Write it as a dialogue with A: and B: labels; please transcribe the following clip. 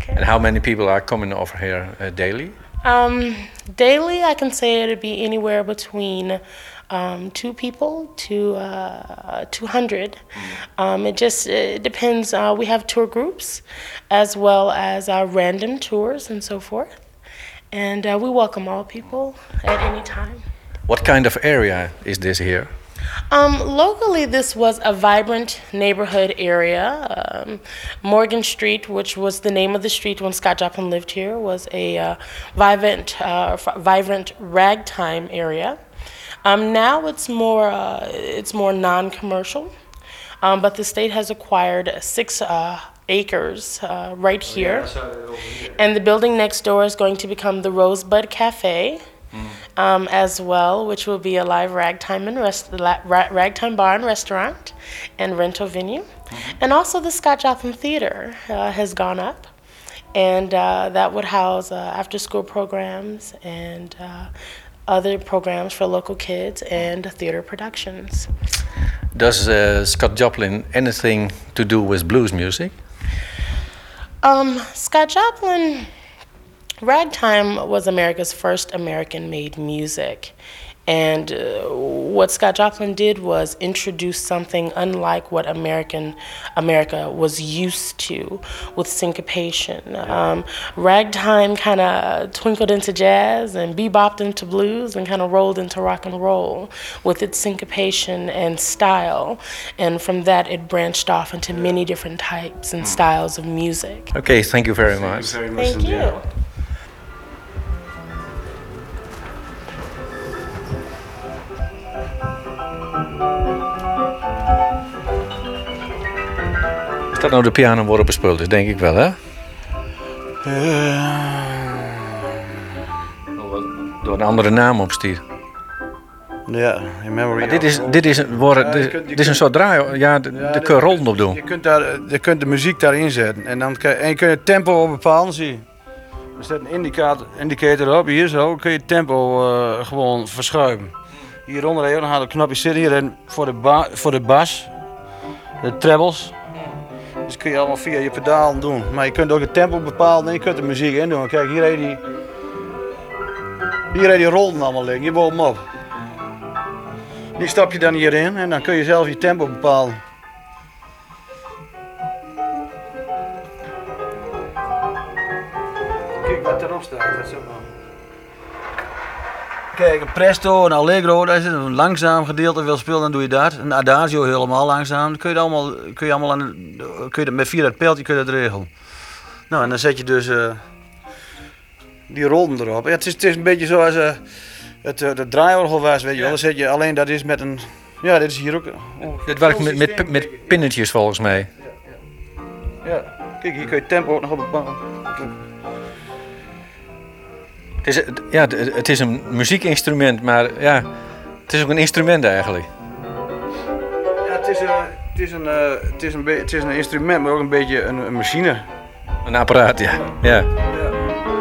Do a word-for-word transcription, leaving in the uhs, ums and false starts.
A: Okay.
B: And how many people are coming over here uh, daily?
A: Um, daily, I can say it'd be anywhere between um, two people to uh, two hundred. Mm. Um, it just it depends. Uh, we have tour groups as well as uh, random tours and so forth. And uh, we welcome all people at any time.
B: What kind of area is this here?
A: Um, locally, this was a vibrant neighborhood area. Um, Morgan Street, which was the name of the street when Scott Joplin lived here, was a uh, vibrant, uh, vibrant ragtime area. Um, now it's more, uh, it's more non-commercial, um, but the state has acquired six uh, acres uh, right here, oh, yeah, and the building next door is going to become the Rosebud Cafe. Mm. Um, as well, which will be a live ragtime and rest, la, ra, ragtime bar and restaurant and rental venue. Mm-hmm. And also the Scott Joplin Theater uh, has gone up, and uh, that would house uh, after-school programs and uh, other programs for local kids and theater productions.
B: Does uh, Scott Joplin anything to do with blues music?
A: Um, Scott Joplin... Ragtime was America's first American-made music, and uh, what Scott Joplin did was introduce something unlike what American America was used to with syncopation. Yeah. Um, ragtime kind of twinkled into jazz and bebopped into blues and kind of rolled into rock and roll with its syncopation and style, and from that it branched off into many different types and styles of music.
B: Okay, thank you very much.
A: Thank you. Very much thank you.
B: Is dat nou de piano waarop bespeeld is? Denk ik wel, hè?
C: Uh...
B: Door een andere naam op stier.
C: Ja, in memory.
B: Maar dit is, dit is, een, worden, ja, dit, kunt, dit is een soort draai. Ja, de, ja, de kun je rollen op doen.
C: Je kunt, daar, je kunt de muziek daarin zetten en dan kun je, en je kunt het tempo op bepalen. Zie je. Er zet een indicator, indicator op, hier zo kun je het tempo uh, gewoon verschuiven. Hieronder even, dan gaat het knopje zitten hier en voor de, ba, voor de bas, de trebles. Dus kun je allemaal via je pedalen doen. Maar je kunt ook het tempo bepalen en je kunt de muziek in doen. Kijk, hier heb je die, hier heb je die rollen allemaal liggen, hier bovenop. Die stap je dan hierin en dan kun je zelf je tempo bepalen. Kijk wat erop staat, dat is ook wel. Kijk, een presto, een allegro, daar zit een langzaam gedeelte wil spelen, dan doe je dat. Een adagio helemaal langzaam, dan kun je dat allemaal, kun je allemaal aan, kun je dat, met via dat pijltje kun je dat regelen. Nou, en dan zet je dus uh, die rollen erop. Ja, het, is, het is een beetje zoals uh, het, uh, de draaiorgel was, weet je wel. Dan zet je alleen dat is met een, ja, dit is hier ook. Oh,
B: dit werkt met, met, met pinnetjes volgens mij.
C: Ja, ja. Ja, kijk, hier kun je tempo ook nog op bepalen.
B: Het is, ja, het is een muziekinstrument, maar ja, het is ook een instrument eigenlijk.
C: Ja, het is een, het is een, uh, het is een, het is een instrument, maar ook een beetje een, een machine.
B: Een apparaat, ja. Ja.